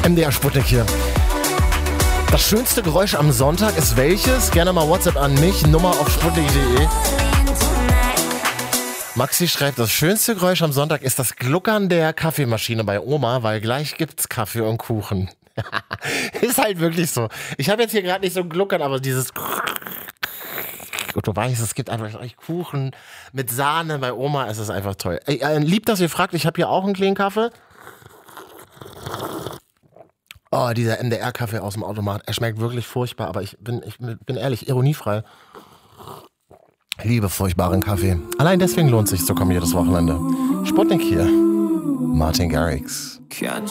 MDR Sputnik hier. Das schönste Geräusch am Sonntag ist welches? Gerne mal WhatsApp an mich, Nummer auf sputnik.de. Maxi schreibt, das schönste Geräusch am Sonntag ist das Gluckern der Kaffeemaschine bei Oma, weil gleich gibt's Kaffee und Kuchen. Ist halt wirklich so. Ich habe jetzt hier gerade nicht so ein Gluckern, aber dieses... Und du weißt, es gibt einfach Kuchen mit Sahne bei Oma, es ist einfach toll. Ey, lieb, dass ihr fragt, ich habe hier auch einen kleinen Kaffee. Oh, dieser MDR-Kaffee aus dem Automat, er schmeckt wirklich furchtbar, aber ich bin ehrlich, ironiefrei. Ich liebe furchtbaren Kaffee. Allein deswegen lohnt es sich zu kommen jedes Wochenende. Sputnik hier. Martin Garrix. Can't